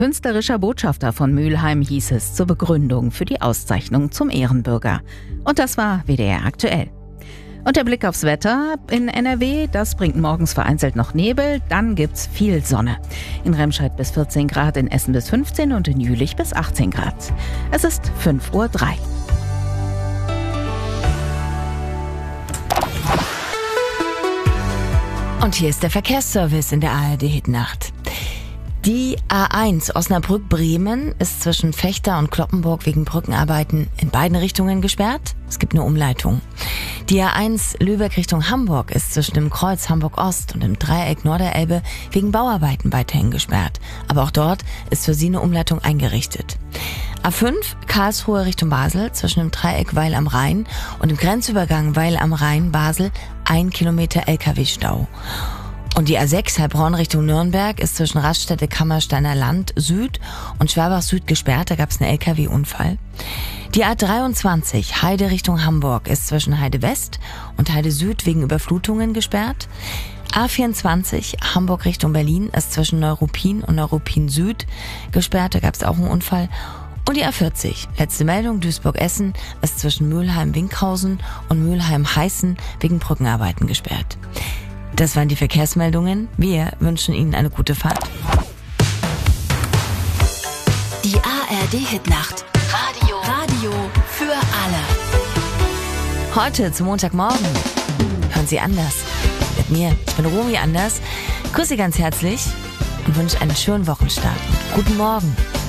Künstlerischer Botschafter von Mülheim hieß es zur Begründung für die Auszeichnung zum Ehrenbürger. Und das war WDR aktuell. Und der Blick aufs Wetter in NRW, das bringt morgens vereinzelt noch Nebel, dann gibt's viel Sonne. In Remscheid bis 14 Grad, in Essen bis 15 und in Jülich bis 18 Grad. Es ist 5:03 Uhr. Und hier ist der Verkehrsservice in der ARD-Hitnacht. Die A1 Osnabrück-Bremen ist zwischen Vechta und Cloppenburg wegen Brückenarbeiten in beiden Richtungen gesperrt. Es gibt eine Umleitung. Die A1 Lübeck Richtung Hamburg ist zwischen dem Kreuz Hamburg-Ost und dem Dreieck Norderelbe wegen Bauarbeiten weiterhin gesperrt. Aber auch dort ist für sie eine Umleitung eingerichtet. A5 Karlsruhe Richtung Basel zwischen dem Dreieck Weil am Rhein und dem Grenzübergang Weil am Rhein Basel 1 Kilometer LKW-Stau. Und die A6 Heilbronn Richtung Nürnberg ist zwischen Raststätte Kammersteiner Land Süd und Schwabach Süd gesperrt, da gab es einen LKW-Unfall. Die A23 Heide Richtung Hamburg ist zwischen Heide West und Heide Süd wegen Überflutungen gesperrt. A24 Hamburg Richtung Berlin ist zwischen Neuruppin und Neuruppin Süd gesperrt, da gab es auch einen Unfall. Und die A40, letzte Meldung, Duisburg-Essen ist zwischen Mülheim-Winkhausen und Mülheim-Heißen wegen Brückenarbeiten gesperrt. Das waren die Verkehrsmeldungen. Wir wünschen Ihnen eine gute Fahrt. Die ARD-Hitnacht. Radio für alle. Heute zum Montagmorgen. Hören Sie anders. Mit mir, ich bin Romy Anders. Grüße Sie ganz herzlich und wünsche einen schönen Wochenstart. Guten Morgen.